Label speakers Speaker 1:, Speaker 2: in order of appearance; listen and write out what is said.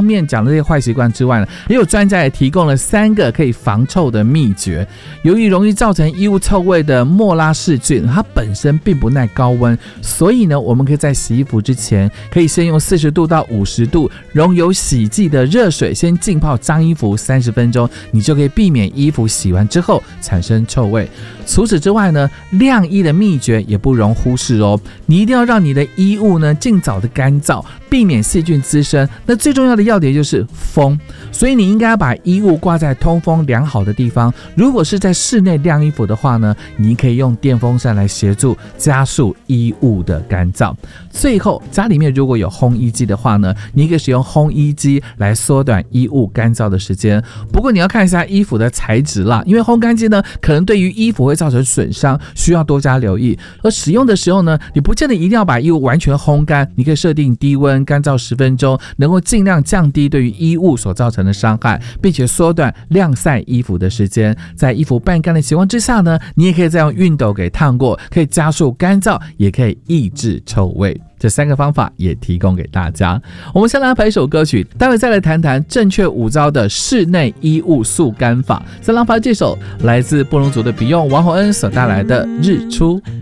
Speaker 1: 面讲的这些坏习惯之外呢，也有专家也提供了3个可以防臭的秘诀。由于容易造成衣物臭味的莫拉氏菌，它本身并不耐高温，所以呢，我们可以在洗衣服之前，可以先用40度到50度溶有洗剂的热水先浸泡脏衣服30分钟，你就可以避免衣服洗完之后产生臭味。除此之外呢，晾衣的秘诀也不容忽视哦。你一定要让你的衣物呢尽早的干燥，避免细菌滋生。那最重要的要点就是风，所以你应该要把衣物挂在通风良好的地方。如果是在室内晾衣服的话呢，你可以用电风扇来协助加速衣物的干燥。最后，家里面如果有烘衣机的话呢，你可以使用烘衣机来缩短衣物干燥的时间。不过你要看一下衣服的材质啦，因为烘干机呢可能对于衣服会造成损伤，需要多加留意。而使用的时候呢，你不见得一定要把衣物完全烘干，你可以设定低温干燥10分钟，能够尽量降低对于衣物所造成的伤害，并且缩短晾晒衣服的时间。在衣服半干的情况之下呢，你也可以再用熨斗给烫过，可以加速干燥，也可以抑制臭味。这3个方法也提供给大家。我们先来拍一首歌曲，待会再来谈谈正确5招的室内衣物速干法。先来拍这首来自布农族的笔用王洪恩所带来的《日出》。